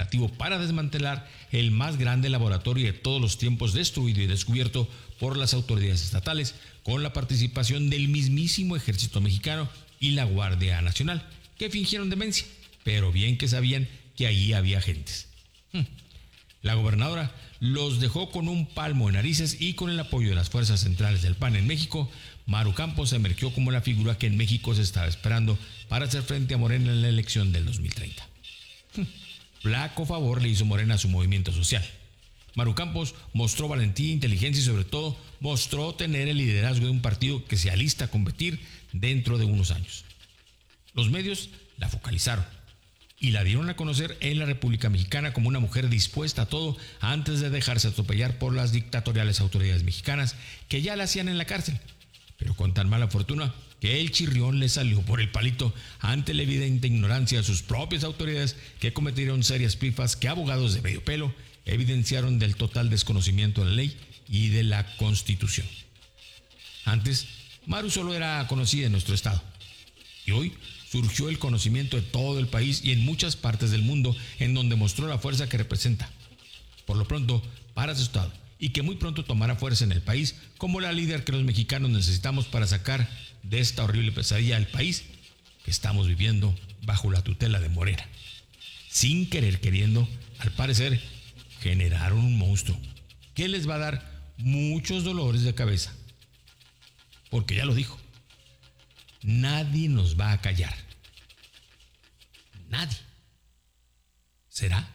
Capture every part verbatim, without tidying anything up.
operativo para desmantelar el más grande laboratorio de todos los tiempos destruido y descubierto por las autoridades estatales, con la participación del mismísimo Ejército Mexicano y la Guardia Nacional, que fingieron demencia, pero bien que sabían que allí había agentes. Hmm. La gobernadora los dejó con un palmo de narices y con el apoyo de las fuerzas centrales del P A N en México, Maru Campos emergió como la figura que en México se estaba esperando para hacer frente a Morena en la elección del dos mil treinta. Hmm. Flaco favor le hizo Morena a su movimiento social. Maru Campos mostró valentía, inteligencia y sobre todo mostró tener el liderazgo de un partido que se alista a competir dentro de unos años. Los medios la focalizaron y la dieron a conocer en la República Mexicana como una mujer dispuesta a todo antes de dejarse atropellar por las dictatoriales autoridades mexicanas que ya la hacían en la cárcel, pero con tan mala fortuna que el chirrión le salió por el palito ante la evidente ignorancia de sus propias autoridades, que cometieron serias pifas que abogados de medio pelo evidenciaron del total desconocimiento de la ley y de la Constitución. Antes, Maru solo era conocida en nuestro estado, y hoy surgió el conocimiento de todo el país y en muchas partes del mundo, en donde mostró la fuerza que representa. Por lo pronto, para su estado, y que muy pronto tomará fuerza en el país como la líder que los mexicanos necesitamos para sacar de esta horrible pesadilla al país que estamos viviendo bajo la tutela de Morena. Sin querer queriendo, al parecer, generaron un monstruo que les va a dar muchos dolores de cabeza. Porque ya lo dijo, nadie nos va a callar. Nadie. ¿Será?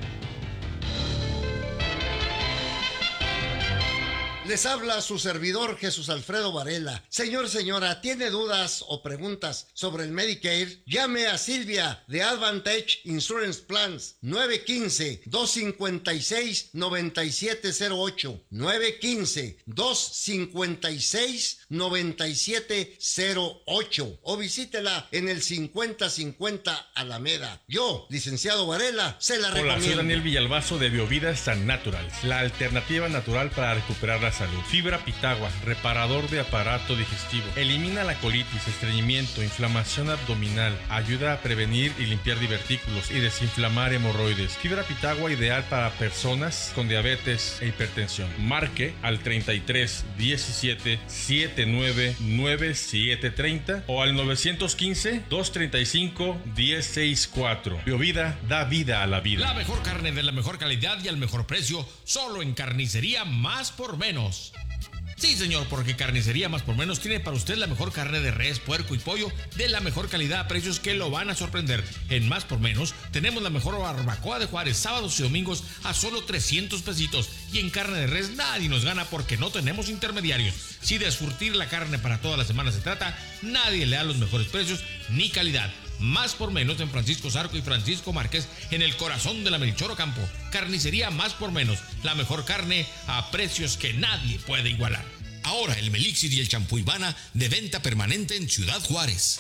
Les habla su servidor Jesús Alfredo Varela. Señor, señora, ¿tiene dudas o preguntas sobre el Medicare? Llame a Silvia de Advantage Insurance Plans nueve uno cinco, dos cinco seis, nueve siete cero ocho nueve uno cinco, dos cinco seis, nueve siete cero ocho o visítela en el cincuenta cincuenta Alameda. Yo, licenciado Varela, se la recomiendo. Hola, soy Daniel Villalbazo de Biovida San Natural, la alternativa natural para recuperar la salud. Fibra Pitagua, reparador de aparato digestivo, elimina la colitis, estreñimiento, inflamación abdominal, ayuda a prevenir y limpiar divertículos y desinflamar hemorroides. Fibra Pitagua ideal para personas con diabetes e hipertensión. Marque al treinta y tres diecisiete setenta y nueve noventa y siete treinta o al nueve uno cinco, dos treinta y cinco, diez sesenta y cuatro. Biovida da vida a la vida. La mejor carne de la mejor calidad y al mejor precio, solo en Carnicería Más por Menos. Sí, señor, porque Carnicería Más por Menos tiene para usted la mejor carne de res, puerco y pollo de la mejor calidad a precios que lo van a sorprender. En Más por Menos tenemos la mejor barbacoa de Juárez, sábados y domingos a solo trescientos pesitos. Y en carne de res nadie nos gana porque no tenemos intermediarios. Si de surtir la carne para toda la semana se trata, nadie le da los mejores precios ni calidad. Más por Menos en Francisco Zarco y Francisco Márquez, en el corazón de la Melchor Ocampo. Carnicería Más por Menos, la mejor carne a precios que nadie puede igualar. Ahora el Melixir y el champú Ivana de venta permanente en Ciudad Juárez.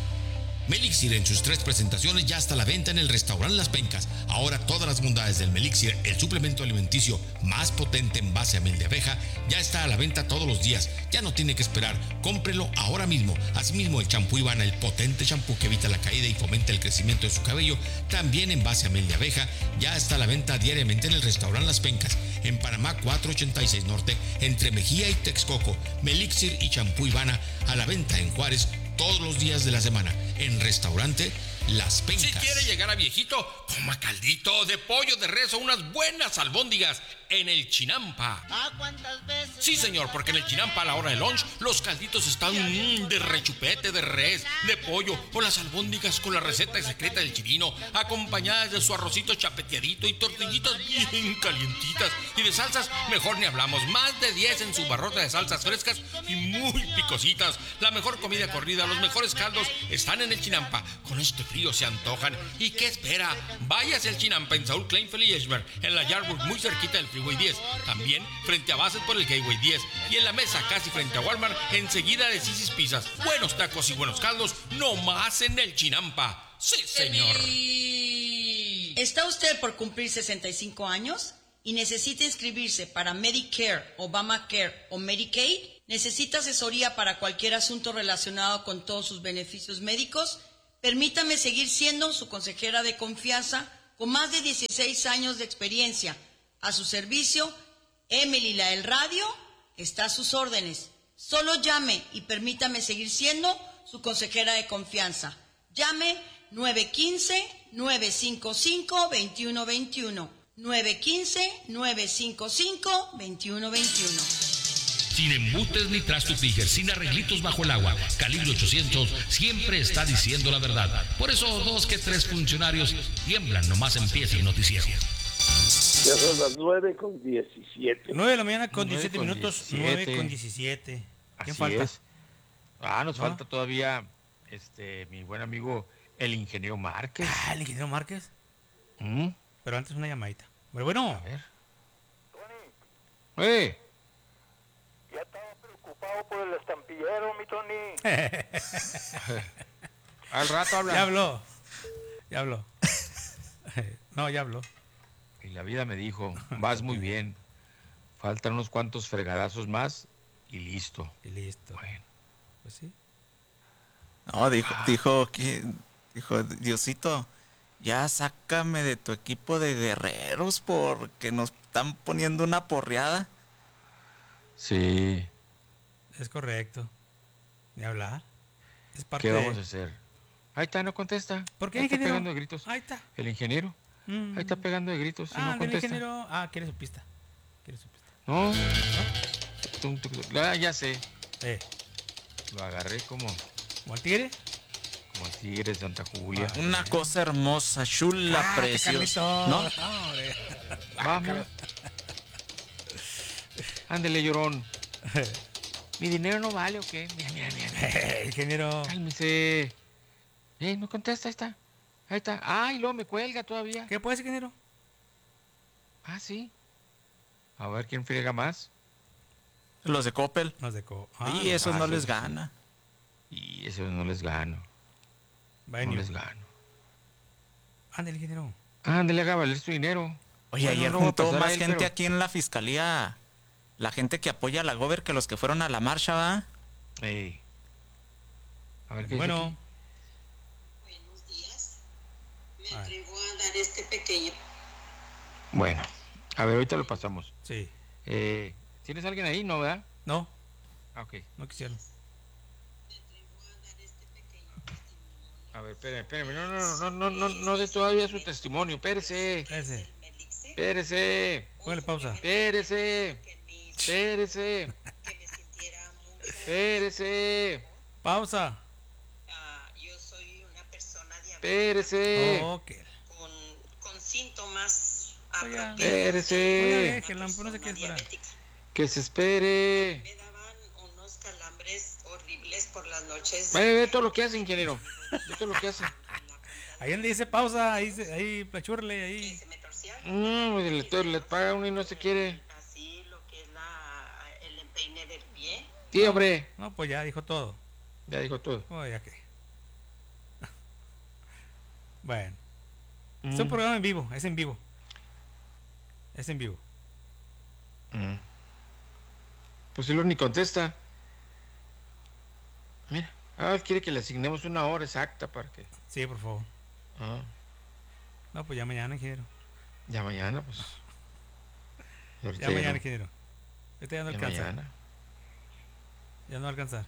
Melixir en sus tres presentaciones ya está a la venta en el restaurante Las Pencas. Ahora todas las bondades del Melixir, el suplemento alimenticio más potente en base a miel de abeja, ya está a la venta todos los días. Ya no tiene que esperar, cómprelo ahora mismo. Asimismo el champú Ivana, el potente champú que evita la caída y fomenta el crecimiento de su cabello, también en base a miel de abeja, ya está a la venta diariamente en el restaurante Las Pencas, en Panamá cuatrocientos ochenta y seis Norte, entre Mejía y Texcoco. Melixir y champú Ivana a la venta en Juárez todos los días de la semana, en restaurante Las Pencas. Si quiere llegar a viejito, coma caldito de pollo de res o unas buenas albóndigas en el Chinampa. ¿Ah, cuántas veces? Sí, señor, porque en el Chinampa a la hora de lunch los calditos están mmm, de rechupete, de res, de pollo o las albóndigas con la receta secreta del chilino, acompañadas de su arrocito chapeteadito y tortillitas bien calientitas. Y de salsas, mejor ni hablamos. Más de diez en su barrota de salsas frescas y muy picositas. La mejor comida corrida, los mejores caldos están en el Chinampa. Con este frío se antojan. ¿Y qué espera? Váyase al Chinampa en Saúl Kleinfeld y Eschberg, en la Yardburg, muy cerquita del Freeway diez. También frente a Bassett por el Gateway diez. Y en la mesa casi frente a Walmart, enseguida de Sisi's Pizzas. Buenos tacos y buenos caldos, no más en el Chinampa. Sí, señor. ¿Está usted por cumplir sesenta y cinco años y necesita inscribirse para Medicare, Obamacare o Medicaid? ¿Necesita asesoría para cualquier asunto relacionado con todos sus beneficios médicos? Permítame seguir siendo su consejera de confianza, con más de dieciséis años de experiencia. A su servicio, Emily la del radio está a sus órdenes. Solo llame y permítame seguir siendo su consejera de confianza. Llame nueve uno cinco, nueve cinco cinco, dos uno dos uno. nueve uno cinco, nueve cinco cinco, dos uno dos uno. Sin embutes ni trastos Tiger, sin arreglitos bajo el agua. Calibre ochocientos siempre está diciendo la verdad. Por eso dos que tres funcionarios tiemblan nomás empieza el noticiero. Ya son las nueve con diecisiete. nueve de la mañana con diecisiete con minutos, diecisiete. nueve con diecisiete. ¿Quién Así falta? es. Ah, nos ¿No? falta todavía este mi buen amigo el ingeniero Márquez. Ah, el ingeniero Márquez. ¿Mm? Pero antes una llamadita. Pero bueno. A ver. ¡Eh! Ya estaba preocupado por el estampillero, mi Tony. Al rato habla. Ya habló. Ya habló. No, ya habló. Y la vida me dijo, vas muy bien. Faltan unos cuantos fregadazos más y listo. Y listo. Bueno. Pues sí. No, dijo, dijo que, dijo, Diosito, ya sácame de tu equipo de guerreros porque nos están poniendo una porreada. Sí. Es correcto. Ni hablar. Es parte ¿Qué de... vamos a hacer? Ahí está, no contesta. ¿Por qué, Ahí está ingeniero? pegando de gritos. Ahí está. El ingeniero. Mm. Ahí está pegando de gritos. y Ah, no del contesta. ingeniero. Ah, quiere su pista. Quiere su pista. No. Tum, tum, tum. Ah, ya sé. Eh, Lo agarré como, ¿como al tigre? como el tigre de Santa Julia. Ah. Una cosa hermosa, chula, Ah, qué preciosa. Carlitos. ¿No? No, hombre. Vamos. Ándele, llorón. ¿Mi dinero no vale o qué? Mira, mira, mira. Eh, ingeniero. Cálmese. Eh, no contesta, ahí está. Ahí está. Ay, luego me cuelga todavía. ¿Qué puede ser, ingeniero? Ah, sí. A ver quién friega más. Los de Coppel. Nos decó. Ah, y esos ah, no sí, les sí. gana. Y eso no les gano. va No en les gano. Ándale, ingeniero. Ándele, haga valer su dinero. Oye, Bueno, ayer no va a juntó pasar a más él, gente pero- aquí en la fiscalía. La gente que apoya a la Gober que los que fueron a la marcha, ¿va? Ey. A ver qué dice Bueno. aquí. Buenos días. Me Ah. atrevo a dar este pequeño. Bueno, a ver, ahorita lo pasamos. Sí. Eh, ¿Tienes alguien ahí? ¿No, verdad? No, Ah, ok. no quisieron. Me atrevo a dar este pequeño testimonio. A ver, espérame, espérame. No, no, no, no, no, no de todavía su testimonio. Espérese. Ese. Melixer, Espérese. Póngale pausa. Espérese. que me hizo Espérese. que me sintiera mucho. Espérese. Pausa. Ah, yo soy una persona diabética Espérese. Ok. con, con síntomas Oiga. apropiados Espérese. de Oiga, una déjela, no se quiere persona esperar. diabética. Que se espere. Me daban unos calambres horribles por las noches. Ve, ve todo lo que hace, ingeniero. Ve todo lo que hace. En la punta de Ahí donde dice pausa, ahí, se- ahí, plachurle, que ahí. se me torcía. Mm, le, le, le paga uno y no se quiere. Así lo que es la, el empeine del pie. Sí, hombre. No, pues ya dijo todo. Ya dijo todo. Oh, ya que. Bueno. Mm. Es un programa en vivo, es en vivo. Es en vivo. Mm. Pues él ni contesta. Mira. Ah, quiere que le asignemos una hora exacta para que. Sí, por favor. Ah, No, pues ya mañana, ingeniero. ya mañana, pues. Y ahorita Ya mañana, no. ingeniero. Este ya no Ya alcanza. mañana. Ya no va a alcanzar.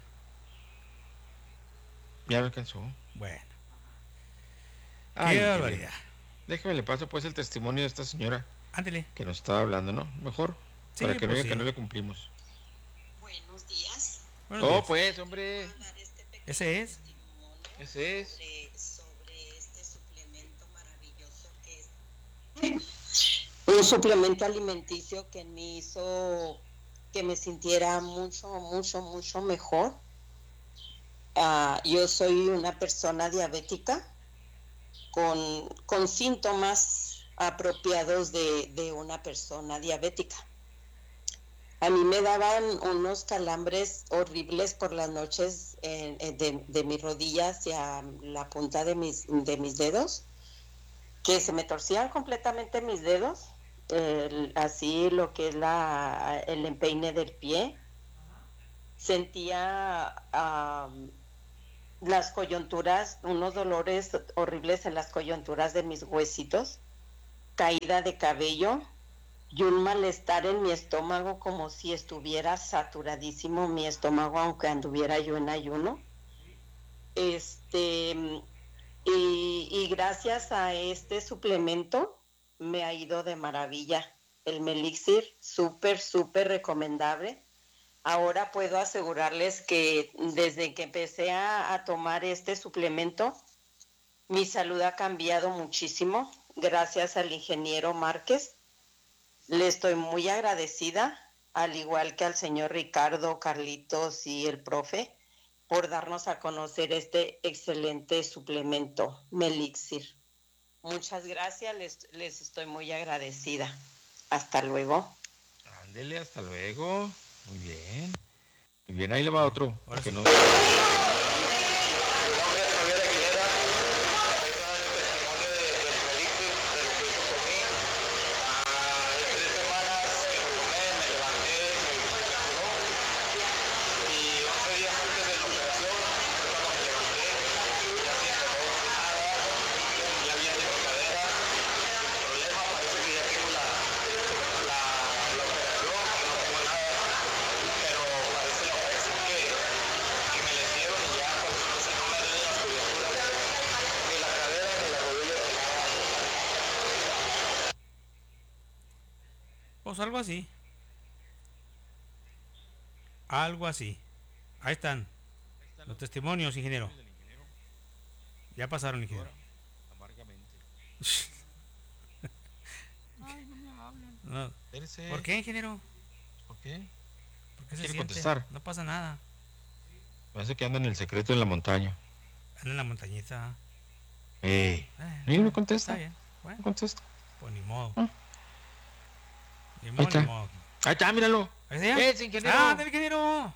Ya me alcanzó. Bueno. Ay, Qué qué barbaridad. bien. Déjame le paso pues el testimonio de esta señora Ándele. que nos estaba hablando, ¿no? Mejor. Sí, para que no pues diga que sí. no le cumplimos. Buenos días. Buenos Oh, días. pues, hombre. Voy a dar este pequeño Ese es. testimonio Ese es. sobre, sobre este suplemento maravilloso que es un suplemento alimenticio que me hizo que me sintiera mucho, mucho, mucho mejor. Ah, yo soy una persona diabética con, con síntomas apropiados de, de una persona diabética. A mí me daban unos calambres horribles por las noches en- en- de, de mi rodilla hacia la punta de mis, de mis dedos, que se me torcían completamente mis dedos, el- así lo que es la, el empeine del pie. Sentía am, las coyunturas, unos dolores horribles en las coyunturas de mis huesitos. caída de cabello y un malestar en mi estómago, como si estuviera saturadísimo mi estómago, aunque anduviera yo en ayuno. Este, y, y gracias a este suplemento me ha ido de maravilla. El Melixir, súper, súper recomendable. Ahora puedo asegurarles que desde que empecé a, a tomar este suplemento, mi salud ha cambiado muchísimo, gracias al ingeniero Márquez. Le estoy muy agradecida, al igual que al señor Ricardo, Carlitos y el profe, por darnos a conocer este excelente suplemento, Melixir. Muchas gracias, les, les estoy muy agradecida. Hasta luego. Ándele, hasta luego. Muy bien. Muy bien, ahí le va otro. Ahora que sí. no... Pues algo así. Algo así. Ahí están los testimonios, ingeniero. Ya pasaron, ingeniero. Amargamente. Ay, no me hablan. No. Espérese. ¿Por qué, ingeniero? ¿Por qué? ¿Por qué se ¿Quiere siente? contestar? No pasa nada. Parece que anda en el secreto en la montaña. Anda en la montañita. Eh. Eh, Ni me contesta. Está bien. Bueno, No contesta. pues ni modo. Ah. Ni Ahí modo, está. ni modo. Ahí está, míralo. ¿Ahí está ya? ¡Eh, ingeniero! ¡Ah, del ingeniero!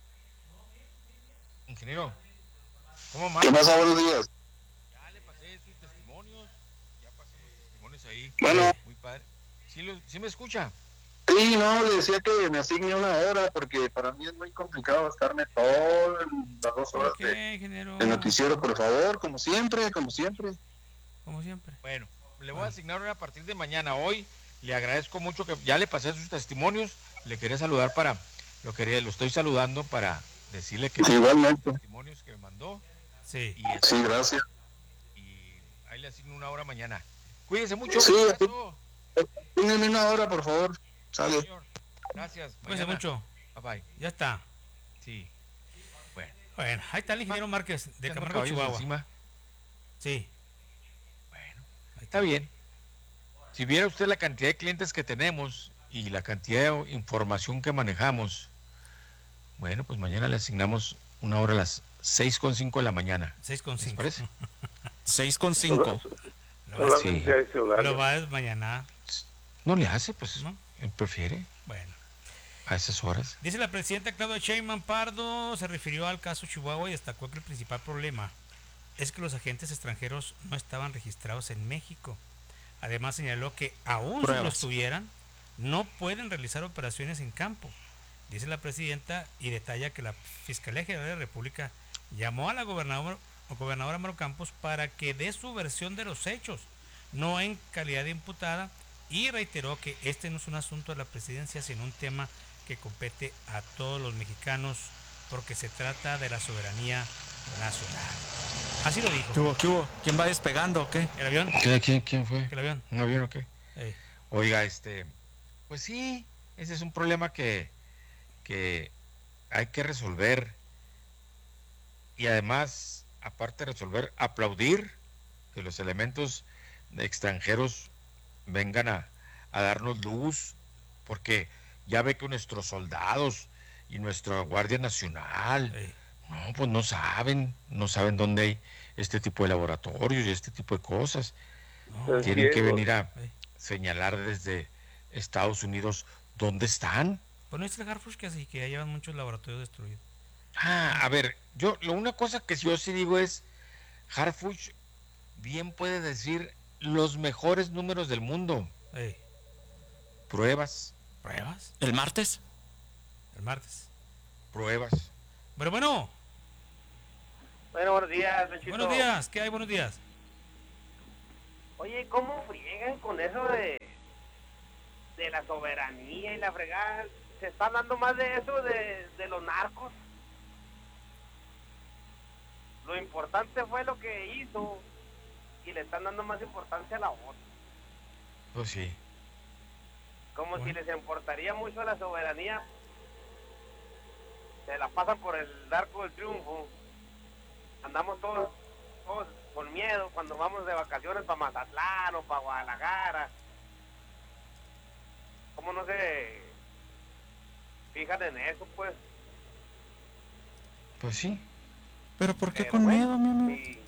Ingeniero. ¿Cómo más? ¿Qué pasa? Buenos días. Ya le pasé sus testimonios. Ya pasé los testimonios ahí. Bueno. Muy padre. ¿Sí, lo, ¿Sí me escucha? Sí, no, le decía que me asigne una hora porque para mí es muy complicado estarme todas las dos horas ¿Por qué, de, ingeniero? de noticiero, por favor, como siempre, como siempre. Como siempre. Bueno, le voy Bueno. a asignar una a partir de mañana. Hoy le agradezco mucho que ya le pasé sus testimonios. Le quería saludar para, lo quería, lo estoy saludando para decirle que Sí, igualmente. los testimonios que me mandó. Sí. Y, este, Sí, gracias. y ahí le asigno una hora mañana. Cuídese mucho. Sí, un aquí- abrazo, Díganme una hora, por favor. Sale. señor. Gracias. Cuídense Mañana. mucho. Bye bye. Ya está. Sí. Bueno. Bueno, ahí está el ingeniero Márquez de Tengo Camargo, caballos Chihuahua. encima. Sí. Bueno, está bien. Si viera usted la cantidad de clientes que tenemos y la cantidad de información que manejamos, bueno, pues mañana le asignamos una hora a las seis con cinco de la mañana. seis con ¿Les cinco. parece? seis con cinco. Lo va, Sí. Solamente a ese horario. lo va a mañana, No le hace, pues, ¿no? él prefiere Bueno. a esas horas. Dice la presidenta Claudia Sheinbaum Pardo, se refirió al caso Chihuahua y destacó que el principal problema es que los agentes extranjeros no estaban registrados en México. Además señaló que aún si Pruebas. lo estuvieran, no pueden realizar operaciones en campo. Dice la presidenta y detalla que la Fiscalía General de la República llamó a la gobernadora, gobernadora Maru Campos para que dé su versión de los hechos, no en calidad de imputada, y reiteró que este no es un asunto de la presidencia, sino un tema que compete a todos los mexicanos porque se trata de la soberanía nacional. Así lo dijo. ¿Qué hubo? ¿Qué hubo? ¿Quién va despegando o qué? ¿El avión? ¿Qué, quién, ¿Quién fue? ¿El avión? ¿Un avión o qué? Ey. Oiga, este, pues sí, ese es un problema que, que hay que resolver. Y además, aparte de resolver, aplaudir que los elementos extranjeros vengan a, a darnos luz, porque ya ve que nuestros soldados y nuestra Guardia Nacional, Ey. no, pues no saben, no saben dónde hay este tipo de laboratorios y este tipo de cosas. No, Tienen que Entiendo. venir a Ey. señalar desde Estados Unidos dónde están. Pues no es el Harfush que así, que ya llevan muchos laboratorios destruidos. Ah, a ver, yo, lo una cosa que yo sí digo es, Harfuch bien puede decir los mejores números del mundo. Ey. Pruebas, ¿Pruebas? ¿El martes? El martes. pruebas. Bueno, bueno. Bueno, buenos días, Mechito. Buenos días. ¿Qué hay? Buenos días. Oye, ¿cómo friegan con eso de, de la soberanía y la fregada? Se está hablando más de eso de, de los narcos. Lo importante fue lo que hizo y le están dando más importancia a la otra. Pues sí. Como Bueno. si les importaría mucho la soberanía. Se la pasan por el arco del triunfo. Andamos todos, todos con miedo cuando vamos de vacaciones para Mazatlán o para Guadalajara. ¿Cómo no se fijan en eso, pues? Pues sí. ¿Pero por qué Pero con bueno, miedo, mi amigo? Mi,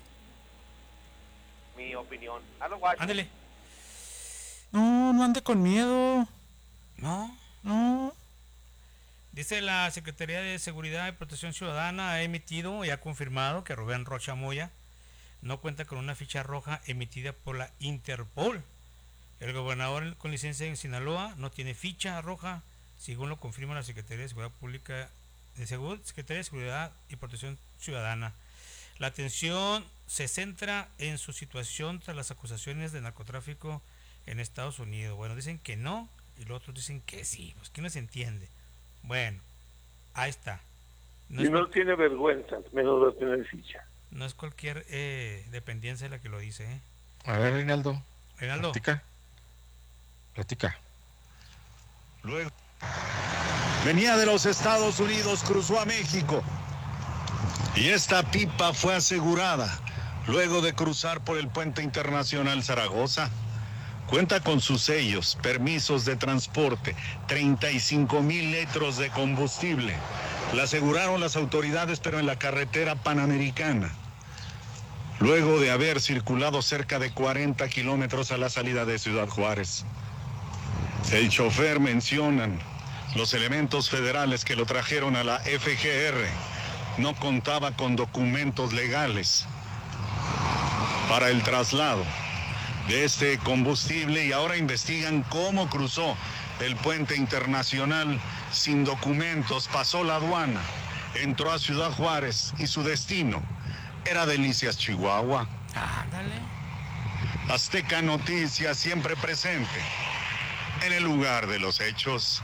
mi opinión. Halo, guacho. Ándele. No, no ande con miedo. No. No. Dice la Secretaría de Seguridad y Protección Ciudadana ha emitido y ha confirmado que Rubén Rocha Moya no cuenta con una ficha roja emitida por la Interpol. El gobernador con licencia en Sinaloa no tiene ficha roja, según lo confirma la Secretaría de Seguridad Pública, de Segur- Secretaría de Seguridad y Protección Ciudadana. La atención se centra en su situación tras las acusaciones de narcotráfico en Estados Unidos. Bueno, dicen que no y los otros dicen que sí. Pues que no se entiende. Bueno, ahí está. No Y es, no tiene vergüenza, menos va a tener ficha. no es cualquier eh, dependencia la que lo dice. ¿eh? A ver, Reinaldo. Reinaldo. Platica. Platica. Luego venía de los Estados Unidos, cruzó a México y esta pipa fue asegurada luego de cruzar por el puente internacional Zaragoza. Cuenta con sus sellos, permisos de transporte, treinta y cinco mil litros de combustible. La aseguraron las autoridades, pero en la carretera panamericana. Luego de haber circulado cerca de cuarenta kilómetros a la salida de Ciudad Juárez. El chofer, mencionan los elementos federales que lo trajeron a la F G R, no contaba con documentos legales para el traslado de este combustible y ahora investigan cómo cruzó el puente internacional sin documentos, pasó la aduana, entró a Ciudad Juárez y su destino era Delicias, Chihuahua. Ándale. Azteca Noticias siempre presente en el lugar de los hechos.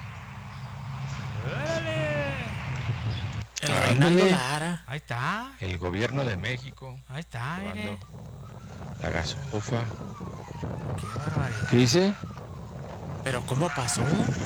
El Reinaldo Lara. Ahí está. El gobierno de México. Ahí está, mire. La gasofa. Qué barbaridad. ¿Qué dice? ¿Pero cómo pasó?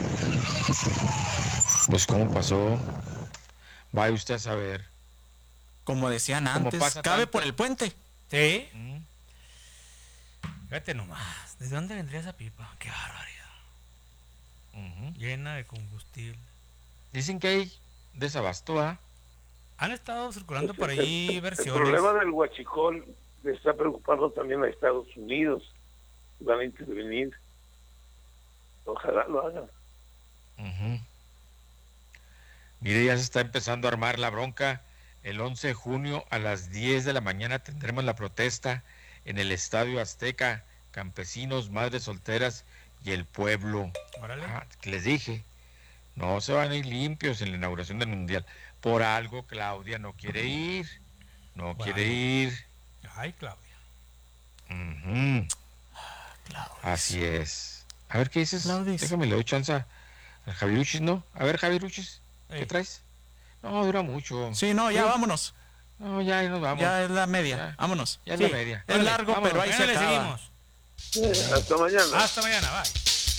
Pues cómo pasó. Vaya usted a saber. Como decían Como antes, pasa cabe tanto. por el puente. Sí. Mm. Fíjate nomás. ¿De dónde vendría esa pipa? Qué barbaridad. Ujú. Llena de combustible. Dicen que hay desabasto, ¿ah? Han estado circulando por El- ahí El versiones. problema del huachicol le está preocupando también a Estados Unidos. Van a intervenir. Ojalá lo hagan. Ujú. Mire, ya se está empezando a armar la bronca. El once de junio a las diez de la mañana tendremos la protesta en el Estadio Azteca. Campesinos, madres solteras y el pueblo. Órale. Ah, que les dije, no se van a ir limpios en la inauguración del Mundial. Por algo Claudia no quiere ir. No Bueno. quiere ir. Ay, Claudia. Ujú. Así es. A ver, ¿qué dices? Claudis. Déjame, le doy chance al Javiruchis, ¿no? A ver, Javiruchis, ¿qué Ey. traes? No, dura mucho. Sí, no, ya Sí. vámonos. No, ya nos vamos. Ya es la media. Ya. Vámonos. Ya es Sí, la media. Es Órale, largo, vámonos. pero ahí se Mañana le acaba. seguimos. Hasta mañana. Hasta mañana, bye.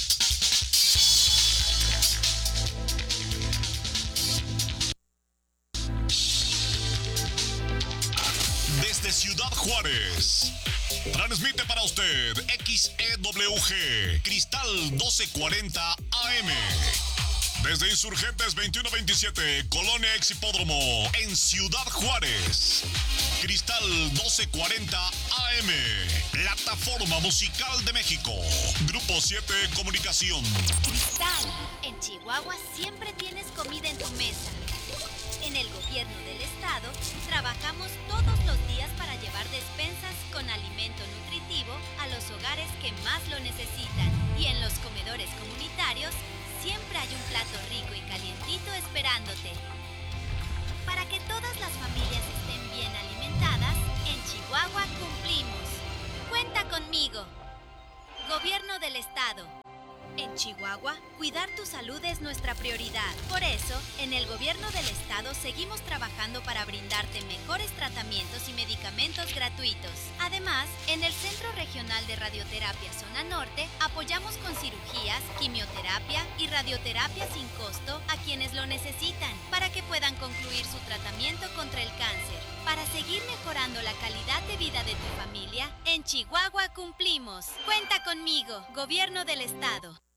Desde Ciudad Juárez, transmite para usted X E W G, Cristal doce cuarenta A M. Desde Insurgentes veintiuno veintisiete, Colonia Ex Hipódromo, en Ciudad Juárez. Cristal doce cuarenta A M, plataforma musical de México. Grupo siete Comunicación. Cristal, en Chihuahua siempre tienes comida en tu mesa. En el gobierno del estado trabajamos todos los días para llevar despensas con alimento nutritivo a los hogares que más lo necesitan. Y en los comedores comunitarios siempre hay un plato rico y calientito esperándote. Para que todas las familias estén bien alimentadas, en Chihuahua cumplimos. Cuenta conmigo. Gobierno del Estado. En Chihuahua, cuidar tu salud es nuestra prioridad. Por eso, en el Gobierno del Estado seguimos trabajando para brindarte mejores tratamientos y medicamentos gratuitos. Además, en el Centro Regional de Radioterapia Zona Norte, apoyamos con cirugías, quimioterapia y radioterapia sin costo a quienes lo necesitan, para que puedan concluir su tratamiento contra el cáncer. Para seguir mejorando la calidad de vida de tu familia, en Chihuahua cumplimos. Cuenta conmigo, Gobierno del Estado.